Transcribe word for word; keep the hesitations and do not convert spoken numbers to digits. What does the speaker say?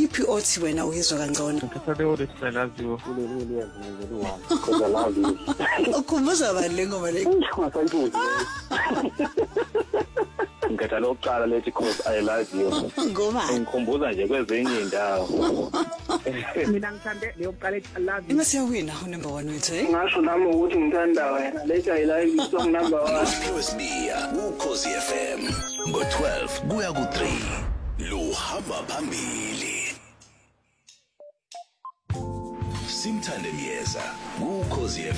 iphi othi wena uyizwa kangcono? Ngithathe othi I love you full Williams ngizelo one. Because I love you. Ukhumbuza bani le ngoma le? Ungasayibuzi. Ngithatha lokuqala lethi because I love you. Ngoma. Ngikhumbuza nje kwezinye indawo. Mina ngithande leyo qala ethi I love you. Imasiyawina number one wethu eh? Ngasho nami ukuthi ngithanda wena lethi I love you song number one. Siya ukhosi F M ngo twelve kuya ku three luhamba phambili. Simthande Miyeza ukhosi F M.